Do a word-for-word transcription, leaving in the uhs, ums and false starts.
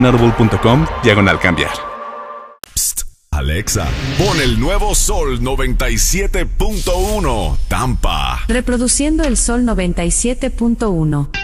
Audible punto com, diagonal cambiar. Psst, Alexa, pon el nuevo Sol noventa y siete punto uno, Tampa. Reproduciendo el Sol noventa y siete punto uno.